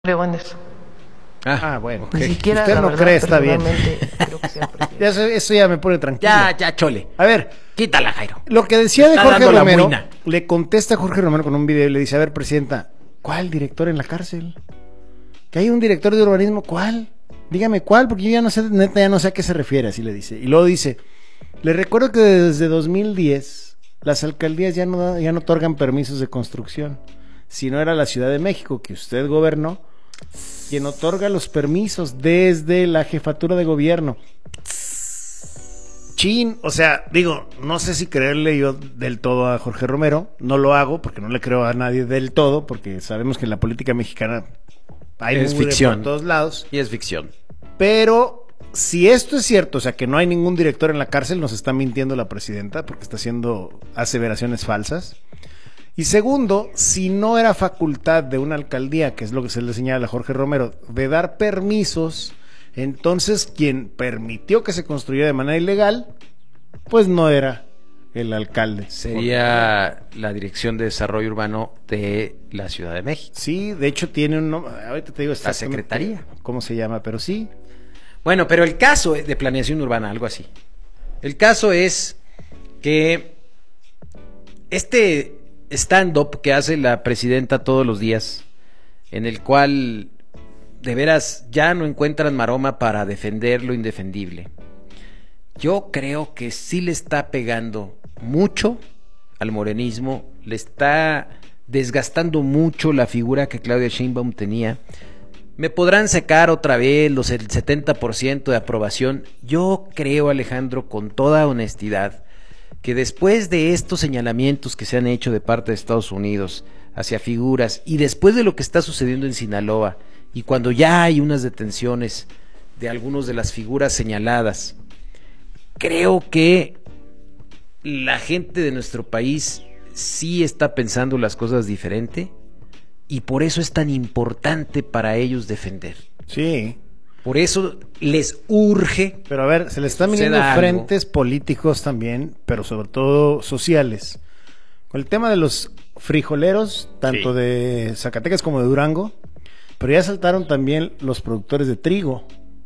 creo en eso. Bueno. Ni Okay. siquiera, usted la no verdad, cree, está bien. creo que sea presidente. Eso ya me pone tranquilo. Ya, chole. A ver, Quítala, Jairo. lo que decía de Está Jorge dando la Romero, muina. le contesta a Jorge Romero con un video y le dice, a ver, presidenta, ¿cuál director en la cárcel? ¿Que hay un director de urbanismo? ¿Cuál? Dígame cuál, porque yo ya no sé, neta, ya no sé a qué se refiere, así le dice. Y luego dice, le recuerdo que desde 2010 las alcaldías ya no otorgan permisos de construcción. Si no era la Ciudad de México, que usted gobernó, quien otorga los permisos desde la jefatura de gobierno. Chin, o sea, digo, no sé si creerle yo del todo a Jorge Romero, no lo hago porque no le creo a nadie del todo, porque sabemos que en la política mexicana hay Es mugre ficción. por todos lados, Y es ficción. pero si esto es cierto, o sea, que no hay ningún director en la cárcel, nos está mintiendo la presidenta porque está haciendo aseveraciones falsas. Y segundo, si no era facultad de una alcaldía, que es lo que se le señala a Jorge Romero, de dar permisos, entonces quien permitió que se construyera de manera ilegal, pues no era el alcalde. Sería la Dirección de Desarrollo Urbano de la Ciudad de México. Sí, de hecho tiene un nombre, ahorita te digo La Secretaría. cómo se llama, pero sí. Bueno, pero el caso de planeación urbana, algo así. El caso es que este stand-up que hace la presidenta todos los días, en el cual de veras ya no encuentran maroma para defender lo indefendible, yo creo que sí le está pegando mucho al morenismo, le está desgastando mucho la figura que Claudia Sheinbaum tenía. Me podrán sacar otra vez el 70% de aprobación. Yo creo, Alejandro, con toda honestidad, que después de estos señalamientos que se han hecho de parte de Estados Unidos hacia figuras y después de lo que está sucediendo en Sinaloa y cuando ya hay unas detenciones de algunas de las figuras señaladas, creo que la gente de nuestro país sí está pensando las cosas diferente y por eso es tan importante para ellos defender. Sí. Por eso les urge. Pero a ver, se le están viniendo frentes políticos también, pero sobre todo sociales. Con el tema de los frijoleros, tanto de Zacatecas como de Durango, pero ya saltaron también los productores de trigo.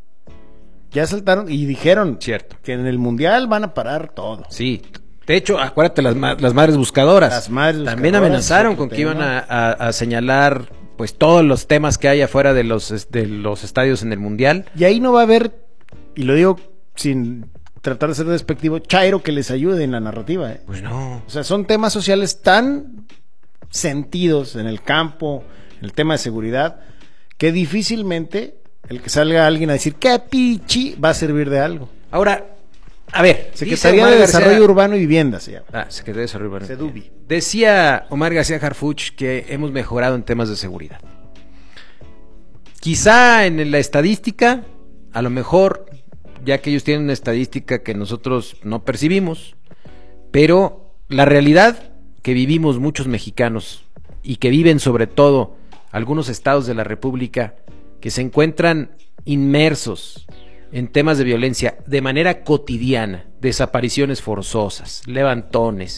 Ya saltaron y dijeron que en el Mundial van a parar todo. Sí, de hecho, acuérdate, las madres buscadoras. Las madres buscadoras también amenazaron con que iban a señalar pues todos los temas que hay afuera de los estadios en el Mundial. Y ahí no va a haber, y lo digo sin tratar de ser despectivo, chairo que les ayude en la narrativa. Pues no. O sea, son temas sociales tan sentidos en el campo, en el tema de seguridad, que difícilmente el que salga alguien a decir ¡qué pichi! Va a servir de algo. Ahora, a ver, Secretaría de Desarrollo Urbano y Vivienda se llama. Secretaría de Desarrollo Urbano. Sedubi. Decía Omar García Harfuch que hemos mejorado en temas de seguridad. Quizá en la estadística, a lo mejor, ya que ellos tienen una estadística que nosotros no percibimos, pero la realidad que vivimos muchos mexicanos y que viven sobre todo algunos estados de la República que se encuentran inmersos en temas de violencia de manera cotidiana, desapariciones forzosas, levantones,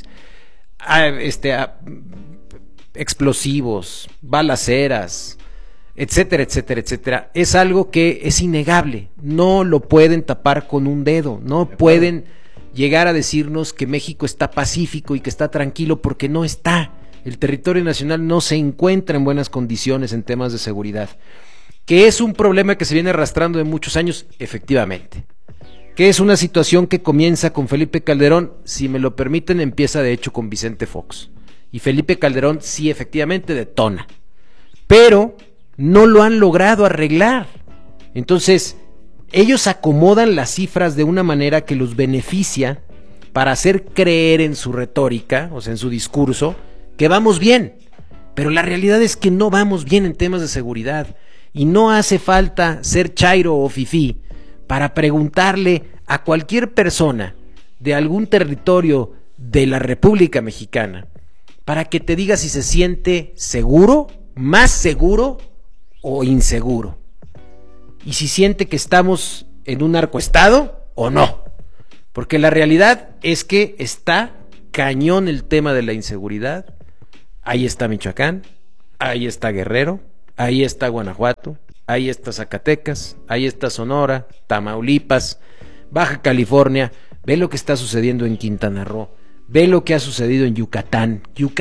explosivos, balaceras, etcétera, etcétera, etcétera, es algo que es innegable, no lo pueden tapar con un dedo, no pueden llegar a decirnos que México está pacífico y que está tranquilo porque no está. El territorio nacional no se encuentra en buenas condiciones en temas de seguridad. Que es un problema que se viene arrastrando de muchos años, efectivamente. Que es una situación que comienza con Felipe Calderón, si me lo permiten, empieza de hecho con Vicente Fox. Y Felipe Calderón sí efectivamente detona. Pero no lo han logrado arreglar. Entonces, ellos acomodan las cifras de una manera que los beneficia para hacer creer en su retórica, o sea, en su discurso, que vamos bien. Pero la realidad es que no vamos bien en temas de seguridad. Y no hace falta ser chairo o fifí para preguntarle a cualquier persona de algún territorio de la República Mexicana para que te diga si se siente seguro, más seguro o inseguro. Y si siente que estamos en un narcoestado o no. Porque la realidad es que está cañón el tema de la inseguridad. Ahí está Michoacán, ahí está Guerrero, ahí está Guanajuato, ahí está Zacatecas, ahí está Sonora, Tamaulipas, Baja California, ve lo que está sucediendo en Quintana Roo, ve lo que ha sucedido en Yucatán.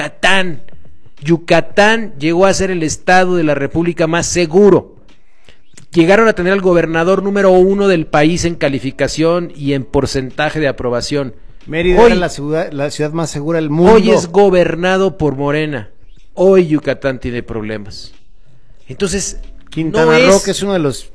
Yucatán llegó a ser el estado de la República más seguro. Llegaron a tener al gobernador número 1 del país en calificación y en porcentaje de aprobación. Mérida Hoy, era la ciudad más segura del mundo. Hoy es gobernado por Morena. Hoy Yucatán tiene problemas. Entonces, Quintana Roo, que es uno de los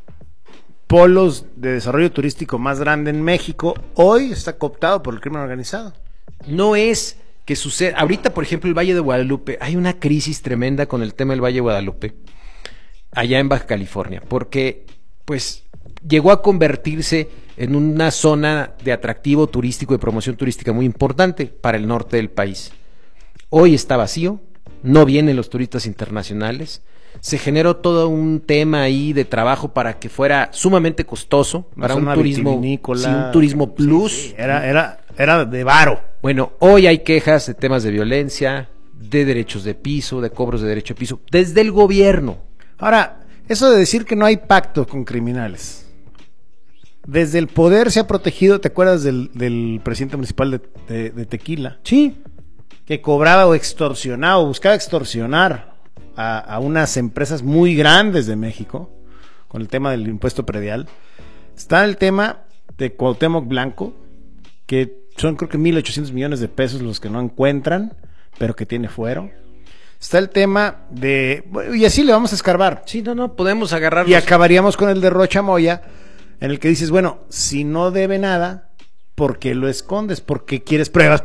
polos de desarrollo turístico más grande en México, hoy está cooptado por el crimen organizado. No es que suceda. Ahorita, por ejemplo, el Valle de Guadalupe, hay una crisis tremenda con el tema del Valle de Guadalupe, allá en Baja California, porque pues llegó a convertirse en una zona de atractivo turístico, de promoción turística muy importante para el norte del país. Hoy está vacío, no vienen los turistas internacionales, se generó todo un tema ahí de trabajo para que fuera sumamente costoso, para un turismo, sí, un turismo plus. Sí, era de varo. Bueno, hoy hay quejas de temas de violencia, de derechos de piso, de cobros de derecho de piso, desde el gobierno. Ahora, eso de decir que no hay pacto con criminales, desde el poder se ha protegido. ¿Te acuerdas del presidente municipal de Tequila? Sí. Que cobraba o extorsionaba o buscaba extorsionar a unas empresas muy grandes de México con el tema del impuesto predial. Está el tema de Cuauhtémoc Blanco, que son creo que 1,800 millones de pesos los que no encuentran, pero que tiene fuero. Está el tema de... Y así le vamos a escarbar. Sí, no, podemos agarrarlos. Y acabaríamos con el de Rocha Moya, en el que dices, bueno, si no debe nada, ¿por qué lo escondes? ¿Por qué quieres pruebas?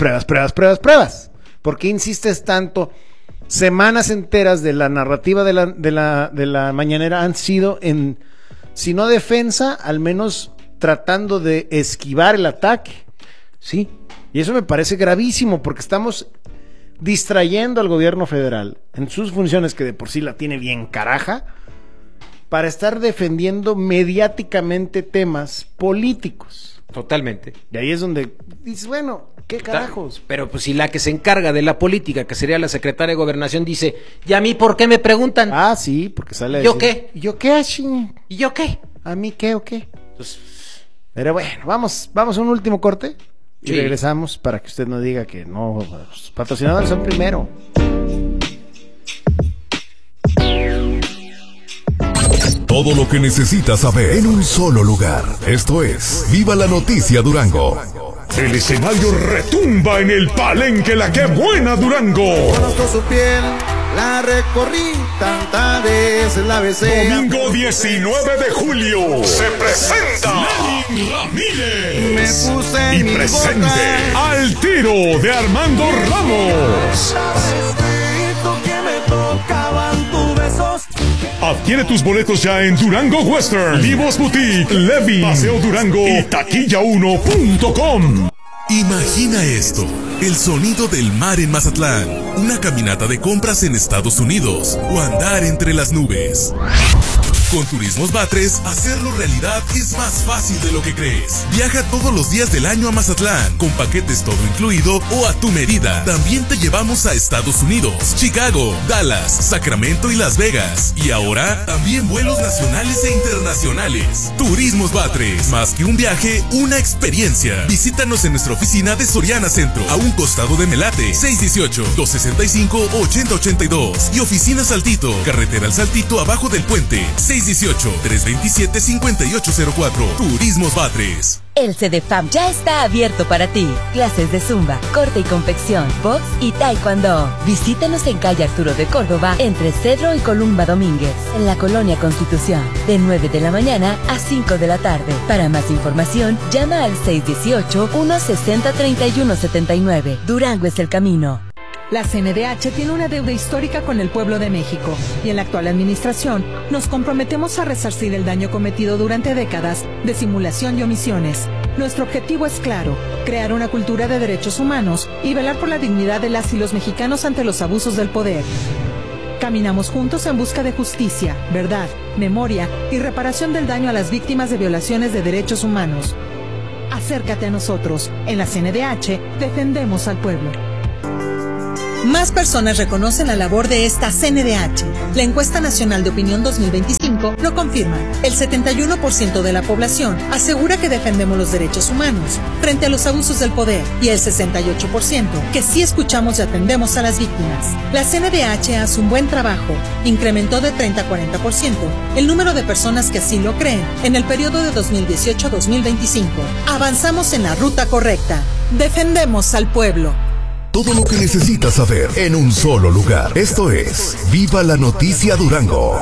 ¿Por qué insistes tanto? Semanas enteras de la narrativa de la mañanera han sido en, si no defensa, al menos tratando de esquivar el ataque. Sí. Y eso me parece gravísimo, porque estamos distrayendo al gobierno federal en sus funciones, que de por sí la tiene bien caraja, para estar defendiendo mediáticamente temas políticos. Totalmente. Y ahí es donde dices, bueno, ¿qué carajos? Pero pues si la que se encarga de la política, que sería la secretaria de Gobernación, dice, ¿y a mí por qué me preguntan? Ah, sí, porque sale a ¿Yo decir, qué? ¿Yo qué, Ashin? ¿Y yo qué? ¿A mí qué o qué? Pues, pero bueno, vamos a un último corte y regresamos para que usted no diga que no, los patrocinadores son primero. Todo lo que necesitas saber en un solo lugar. Esto es Viva la Noticia Durango. El escenario retumba en el Palenque La Qué Buena Durango. Conozco su piel, la recorrí tanta vez, la besé. Domingo 19 de julio se presenta Lenin Ramírez. Me puse y mi presente boca. Al Tiro de Armando Ramos. Que me tocaban tus besos. Adquiere tus boletos ya en Durango Western, Vivos Boutique, Levi, Paseo Durango y taquilla1.com. Imagina esto, el sonido del mar en Mazatlán, una caminata de compras en Estados Unidos o andar entre las nubes. Con Turismos Batres, hacerlo realidad es más fácil de lo que crees. Viaja todos los días del año a Mazatlán, con paquetes todo incluido o a tu medida. También te llevamos a Estados Unidos, Chicago, Dallas, Sacramento y Las Vegas. Y ahora, también vuelos nacionales e internacionales. Turismos Batres, más que un viaje, una experiencia. Visítanos en nuestra oficina de Soriana Centro, a un costado de Melate, 618-265-8082. Y oficina Saltito, carretera al Saltito abajo del puente, 618-327-5804. Turismos Batres. El CDFAM ya está abierto para ti. Clases de zumba, corte y confección, box y taekwondo. Visítanos en calle Arturo de Córdoba, entre Cedro y Columba Domínguez, en la Colonia Constitución, de 9 de la mañana a 5 de la tarde. Para más información, llama al 618-160-3179. Durango es el camino. La CNDH tiene una deuda histórica con el pueblo de México y en la actual administración nos comprometemos a resarcir el daño cometido durante décadas de simulación y omisiones. Nuestro objetivo es claro, crear una cultura de derechos humanos y velar por la dignidad de las y los mexicanos ante los abusos del poder. Caminamos juntos en busca de justicia, verdad, memoria y reparación del daño a las víctimas de violaciones de derechos humanos. Acércate a nosotros. En la CNDH defendemos al pueblo. Más personas reconocen la labor de esta CNDH. La encuesta nacional de opinión 2025 lo confirma. El 71% de la población asegura que defendemos los derechos humanos frente a los abusos del poder y el 68% que sí escuchamos y atendemos a las víctimas. La CNDH hace un buen trabajo. Incrementó de 30 a 40% el número de personas que así lo creen en el periodo de 2018 a 2025. Avanzamos en la ruta correcta. Defendemos al pueblo. Todo lo que necesitas saber en un solo lugar. Esto es Viva la Noticia Durango.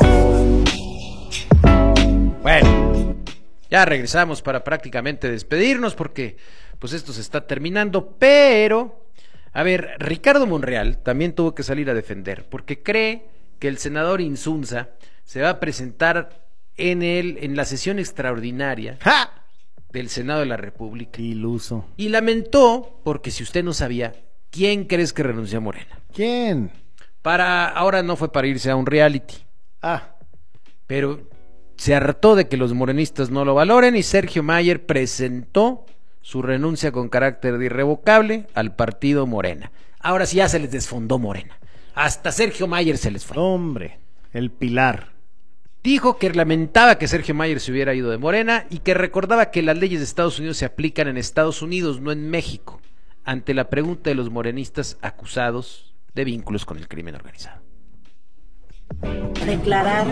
Bueno, ya regresamos para prácticamente despedirnos porque pues esto se está terminando, pero a ver, Ricardo Monreal también tuvo que salir a defender porque cree que el senador Insunza se va a presentar en la sesión extraordinaria del Senado de la República. Iluso. Y lamentó, porque si usted no sabía, ¿quién crees que renunció a Morena? ¿Quién? Ahora no fue para irse a un reality. Pero se hartó de que los morenistas no lo valoren y Sergio Mayer presentó su renuncia con carácter de irrevocable al partido Morena. Ahora sí ya se les desfondó Morena. Hasta Sergio Mayer se les fue. Hombre, el pilar. Dijo que lamentaba que Sergio Mayer se hubiera ido de Morena y que recordaba que las leyes de Estados Unidos se aplican en Estados Unidos, no en México, ante la pregunta de los morenistas acusados de vínculos con el crimen organizado. Declarar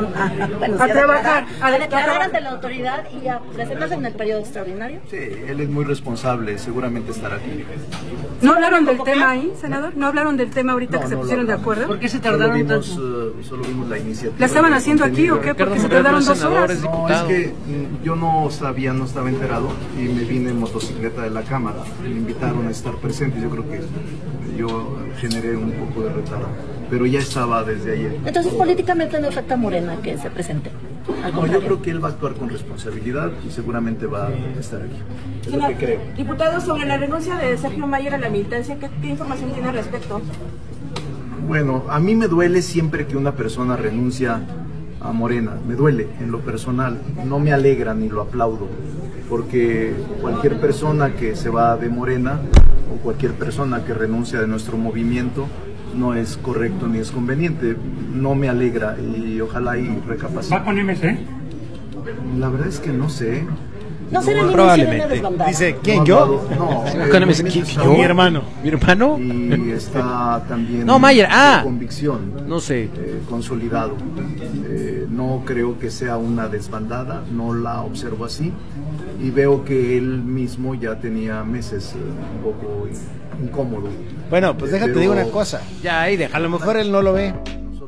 ante la autoridad y a presentarse en el periodo extraordinario. Sí, él es muy responsable, seguramente estará aquí. ¿No hablaron del tema ahí, senador? ¿No hablaron del tema ahorita que se pusieron de acuerdo? ¿Por qué se tardaron tanto? Solo vimos la iniciativa. ¿La estaban haciendo aquí o qué? Porque se tardaron 2 horas. No, es que yo no estaba enterado y me vine en motocicleta de la Cámara. Me invitaron a estar presente, yo creo que yo generé un poco de retardo, pero ya estaba desde ayer. Entonces políticamente no afecta a Morena que se presente. No, yo creo que él va a actuar con responsabilidad y seguramente va a estar aquí. Es lo que creo. Diputado, sobre la renuncia de Sergio Mayer a la militancia, ¿qué información tiene al respecto? Bueno, a mí me duele siempre que una persona renuncia a Morena, me duele en lo personal, no me alegra ni lo aplaudo, porque cualquier persona que se va de Morena o cualquier persona que renuncia de nuestro movimiento no es correcto ni es conveniente, no me alegra y ojalá y recapacite. ¿Va con MC? La verdad es que no sé. No será el probablemente. Dice, ¿quién? ¿Yo? No, ¿Yo? Mi hermano. ¿Mi hermano? Y está también no, Mayer, convicción. No sé. Consolidado. No creo que sea una desbandada, no la observo así. Y veo que él mismo ya tenía meses un poco incómodo. Bueno, pues déjate digo una cosa. Ya ahí deja. A lo mejor él no lo ve.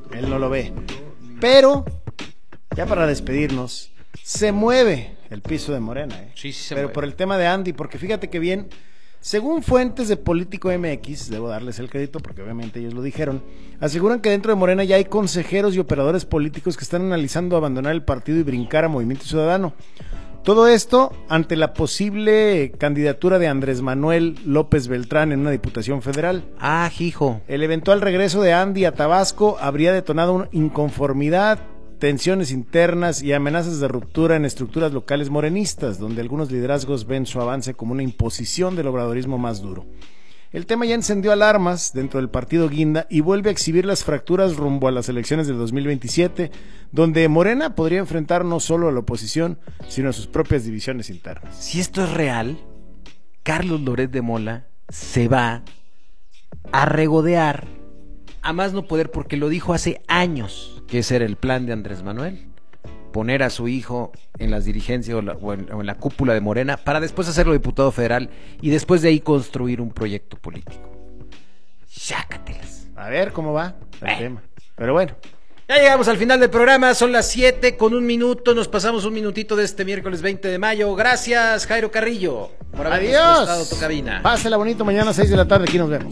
Pero, ya para despedirnos, se mueve el piso de Morena. Sí, se Pero mueve. por el tema de Andy, porque fíjate que bien, según fuentes de Político MX, debo darles el crédito porque obviamente ellos lo dijeron, aseguran que dentro de Morena ya hay consejeros y operadores políticos que están analizando abandonar el partido y brincar a Movimiento Ciudadano. Todo esto ante la posible candidatura de Andrés Manuel López Beltrán en una diputación federal. Hijo. El eventual regreso de Andy a Tabasco habría detonado una inconformidad, tensiones internas y amenazas de ruptura en estructuras locales morenistas, donde algunos liderazgos ven su avance como una imposición del obradorismo más duro. El tema ya encendió alarmas dentro del partido Guinda y vuelve a exhibir las fracturas rumbo a las elecciones del 2027, donde Morena podría enfrentar no solo a la oposición, sino a sus propias divisiones internas. Si esto es real, Carlos Loret de Mola se va a regodear a más no poder, porque lo dijo hace años que ese era el plan de Andrés Manuel, poner a su hijo en las dirigencias o en la cúpula de Morena para después hacerlo diputado federal y después de ahí construir un proyecto político. Chácatelas. A ver cómo va el tema. Pero bueno. Ya llegamos al final del programa, son las 7:01, nos pasamos un minutito de este miércoles 20 de mayo. Gracias, Jairo Carrillo, por habernos prestado tu cabina. Pásela bonito, mañana a 6 de la tarde, aquí nos vemos.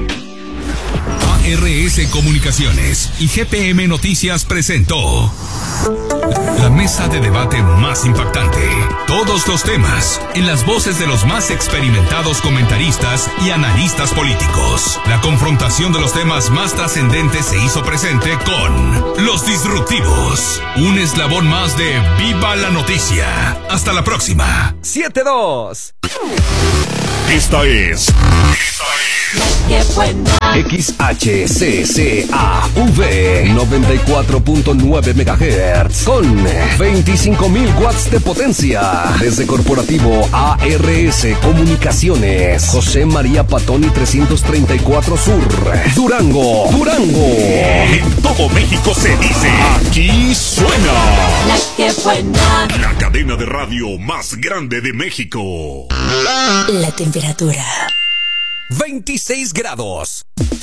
ARS Comunicaciones y GPM Noticias presentó La mesa de debate más impactante. Todos los temas, en las voces de los más experimentados comentaristas y analistas políticos. La confrontación de los temas más trascendentes se hizo presente con Los Disruptivos. Un eslabón más de Viva la Noticia. Hasta la próxima. 7-2. Esta es ¡Qué buena! XHCCAV 94.9 MHz con 25.000 watts de potencia. Desde Corporativo ARS Comunicaciones, José María Patoni 334 Sur, Durango. En todo México se dice, aquí suena ¡La que buena! la cadena de radio más grande de México. La temperatura. 26 grados.